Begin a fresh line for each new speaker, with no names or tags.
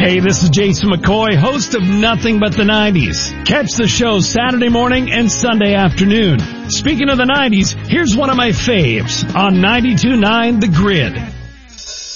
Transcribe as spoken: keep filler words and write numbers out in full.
Hey, this is Jason McCoy, host of Nothing But the nineties. Catch the show Saturday morning and Sunday afternoon. Speaking of the nineties, here's one of my faves on ninety-two point nine The Grid.